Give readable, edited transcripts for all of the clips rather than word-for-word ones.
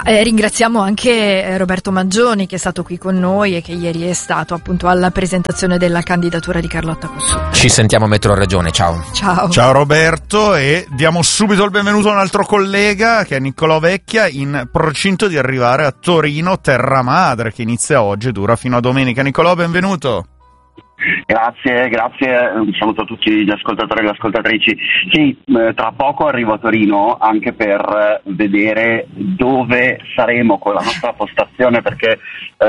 Ringraziamo anche Roberto Maggioni, che è stato qui con noi e che ieri è stato appunto alla presentazione della candidatura di Carlotta Cossutti. Ci sentiamo a Metro Regione, ciao. Ciao Roberto, e diamo subito il benvenuto a un altro collega che è Niccolò Vecchia, in procinto di arrivare a Torino Terra Madre, che inizia oggi e dura fino a domenica. Niccolò, benvenuto. Grazie, un saluto a tutti gli ascoltatori e le ascoltatrici. Sì, tra poco arrivo a Torino anche per vedere dove saremo con la nostra postazione, perché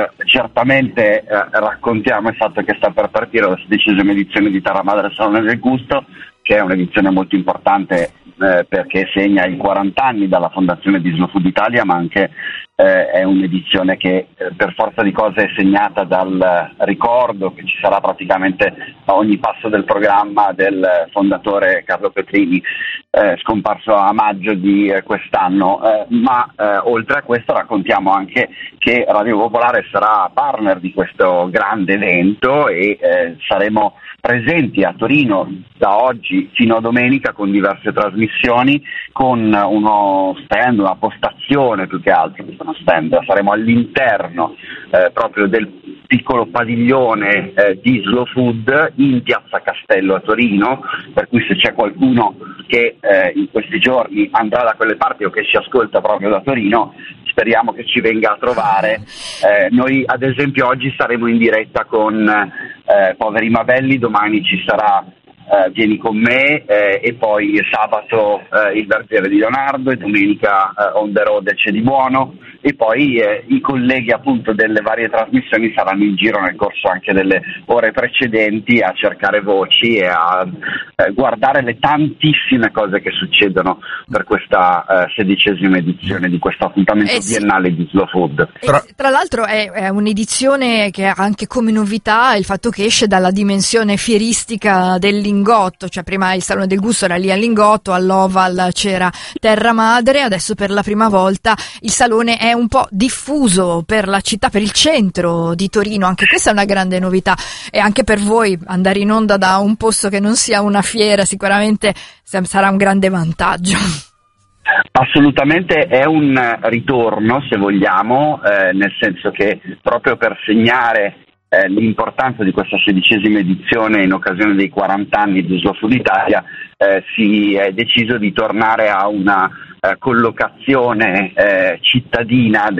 certamente raccontiamo il fatto che sta per partire la 16ª edizione di Terra Madre Salone del Gusto, che è un'edizione molto importante perché segna i 40 anni dalla fondazione di Slow Food Italia, ma anche è un'edizione che per forza di cose è segnata dal ricordo che ci sarà praticamente a ogni passo del programma del fondatore Carlo Petrini, scomparso a maggio di quest'anno, ma oltre a questo raccontiamo anche che Radio Popolare sarà partner di questo grande evento e saremo presenti a Torino da oggi fino a domenica con diverse trasmissioni, con uno stand, una postazione più che altro, uno stand. Saremo all'interno proprio del piccolo padiglione di Slow Food in Piazza Castello a Torino, per cui se c'è qualcuno che in questi giorni andrà da quelle parti o che ci ascolta proprio da Torino, speriamo che ci venga a trovare. Noi ad esempio oggi saremo in diretta con Poveri Mavelli, domani ci sarà Vieni con me, e poi sabato Il Verziere di Leonardo, e domenica On the Road c'è di buono, e poi i colleghi appunto delle varie trasmissioni saranno in giro nel corso anche delle ore precedenti a cercare voci e a guardare le tantissime cose che succedono per questa 16ª edizione di questo appuntamento biennale di Slow Food. Tra l'altro è un'edizione che ha anche come novità il fatto che esce dalla dimensione fieristica del Lingotto, cioè prima il Salone del Gusto era lì al Lingotto, all'Oval c'era Terra Madre, adesso per la prima volta il salone è un po' diffuso per la città, per il centro di Torino. Anche questa è una grande novità, e anche per voi andare in onda da un posto che non sia una fiera sicuramente sarà un grande vantaggio. Assolutamente è un ritorno, se vogliamo, nel senso che proprio per segnare l'importanza di questa 16ª edizione in occasione dei 40 anni di Slow Food Italia, si è deciso di tornare a una collocazione cittadina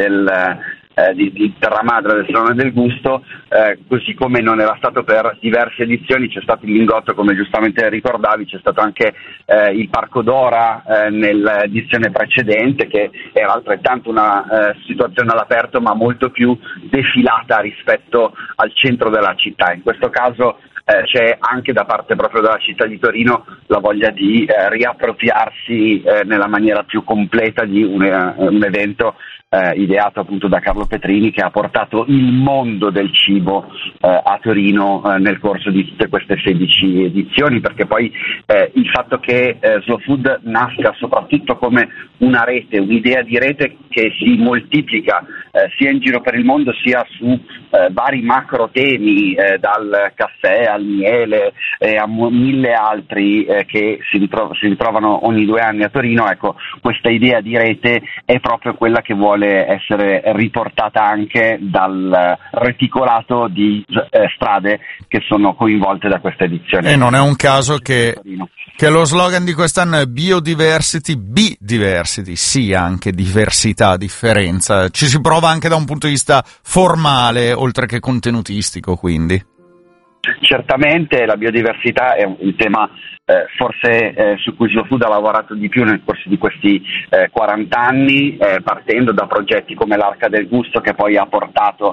di Terra Madre del Salone del Gusto, così come non era stato per diverse edizioni. C'è stato il Lingotto, come giustamente ricordavi, c'è stato anche il Parco Dora nell'edizione precedente, che era altrettanto una situazione all'aperto ma molto più defilata rispetto al centro della città. In questo caso c'è anche da parte proprio della città di Torino la voglia di riappropriarsi nella maniera più completa di un evento ideato appunto da Carlo Petrini, che ha portato il mondo del cibo a Torino nel corso di tutte queste 16 edizioni, perché poi il fatto che Slow Food nasca soprattutto come una rete, un'idea di rete che si moltiplica sia in giro per il mondo sia su vari macro temi, dal caffè al miele e a mille altri che si ritrovano ogni 2 anni a Torino. Ecco, questa idea di rete è proprio quella che vuole essere riportata anche dal reticolato di strade che sono coinvolte da questa edizione. E non è un caso che lo slogan di quest'anno è Biodiversity, Be-Diversity, sì, anche diversità, differenza. Ci si prova anche da un punto di vista formale, oltre che contenutistico, quindi. Certamente la biodiversità è un tema forse su cui Slow Food ha lavorato di più nel corso di questi 40 anni, partendo da progetti come l'Arca del Gusto, che poi ha portato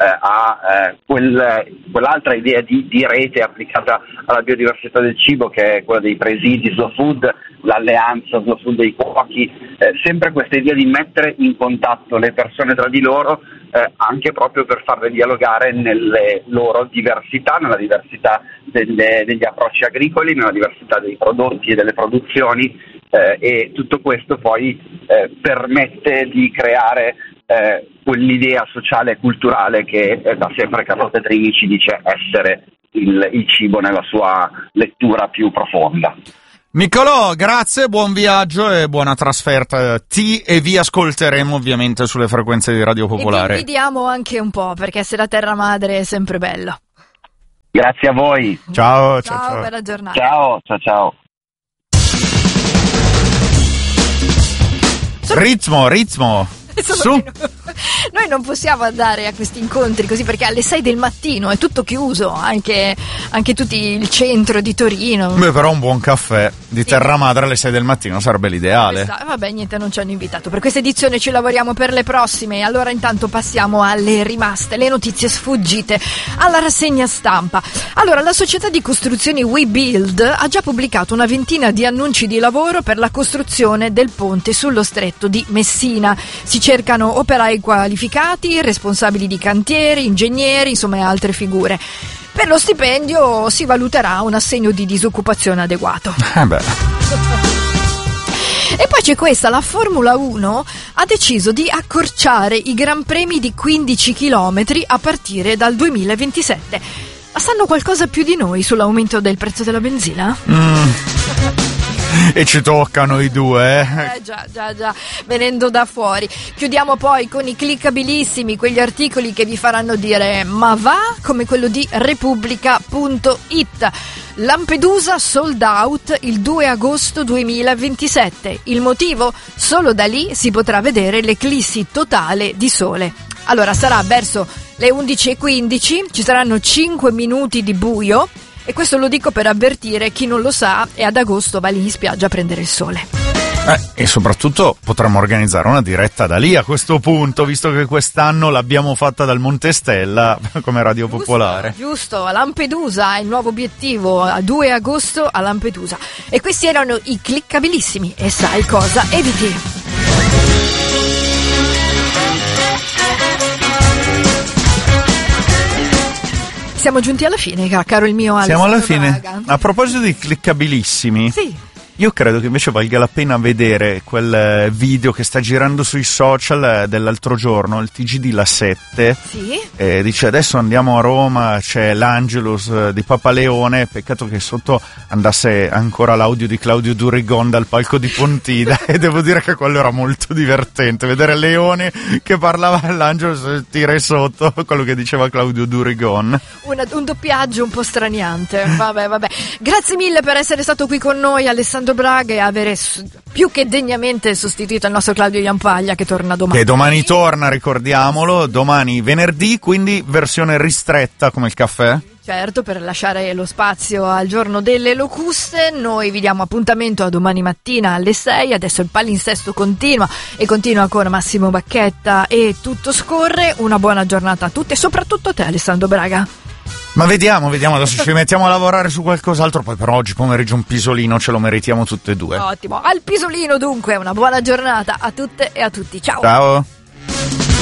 a quell'altra idea di rete applicata alla biodiversità del cibo, che è quella dei presidi Slow Food, l'alleanza Slow Food dei cuochi, sempre questa idea di mettere in contatto le persone tra di loro, anche proprio per farle dialogare nelle loro diversità, nella diversità degli approcci agricoli, nella diversità dei prodotti e delle produzioni, e tutto questo poi permette di creare quell'idea sociale e culturale che da sempre Carlo Petrini ci dice essere il cibo nella sua lettura più profonda. Niccolò, grazie, buon viaggio e buona trasferta. Vi ascolteremo ovviamente sulle frequenze di Radio Popolare. E vi invidiamo anche un po', perché essere a terra madre è sempre bello. Grazie a voi. Ciao. Buona giornata. Ciao. Ritmo. Su. Noi non possiamo andare a questi incontri così, perché alle 6 del mattino è tutto chiuso, anche tutti il centro di Torino. Beh, però un buon caffè di terra madre alle 6 del mattino sarebbe l'ideale. Vabbè, niente, non ci hanno invitato. Per questa edizione ci lavoriamo per le prossime. Allora intanto passiamo alle rimaste, le notizie sfuggite, alla rassegna stampa. Allora, la società di costruzioni WeBuild ha già pubblicato una ventina di annunci di lavoro per la costruzione del ponte sullo stretto di Messina. Si cercano operai qualificati, responsabili di cantieri, ingegneri, insomma, e altre figure. Per lo stipendio si valuterà un assegno di disoccupazione adeguato. E poi c'è questa, la Formula 1 ha deciso di accorciare i Gran Premi di 15 km a partire dal 2027. Ma sanno qualcosa più di noi sull'aumento del prezzo della benzina? E ci toccano i due, Già, venendo da fuori. Chiudiamo poi con i cliccabilissimi, quegli articoli che vi faranno dire ma va, come quello di Repubblica.it. Lampedusa sold out il 2 agosto 2027. Il motivo? Solo da lì si potrà vedere l'eclissi totale di sole. Allora, sarà verso le 11:15, ci saranno 5 minuti di buio. E questo lo dico per avvertire chi non lo sa e ad agosto va lì in spiaggia a prendere il sole. E soprattutto potremmo organizzare una diretta da lì a questo punto, visto che quest'anno l'abbiamo fatta dal Monte Stella come Radio Popolare. Giusto, a Lampedusa, il nuovo obiettivo, a 2 agosto a Lampedusa. E questi erano i cliccabilissimi. E sai cosa eviti? Siamo giunti alla fine, caro il mio Alessandro. Siamo alla fine. Braga. A proposito di cliccabilissimi, sì. Io credo che invece valga la pena vedere quel video che sta girando sui social dell'altro giorno, il TG di La 7. Sì. Dice adesso andiamo a Roma, c'è l'Angelus di Papaleone, peccato che sotto andasse ancora l'audio di Claudio Durigon dal palco di Pontida e devo dire che quello era molto divertente, vedere Leone che parlava all'Angelus e tira sotto quello che diceva Claudio Durigon. Un doppiaggio un po' straniante. Vabbè. Grazie mille per essere stato qui con noi, Alessandro Braga, e avere più che degnamente sostituito il nostro Claudio Iampaglia, che torna domani. Che domani torna, ricordiamolo, domani venerdì, quindi versione ristretta come il caffè. Certo, per lasciare lo spazio al giorno delle locuste. Noi vi diamo appuntamento a domani mattina alle 6. Adesso il palinsesto continua e continua con Massimo Bacchetta e tutto scorre. Una buona giornata a tutti e soprattutto a te, Alessandro Braga. Ma vediamo, adesso ci mettiamo a lavorare su qualcos'altro, poi però oggi pomeriggio un pisolino ce lo meritiamo tutte e due. Ottimo, al pisolino dunque, una buona giornata a tutte e a tutti, ciao! Ciao!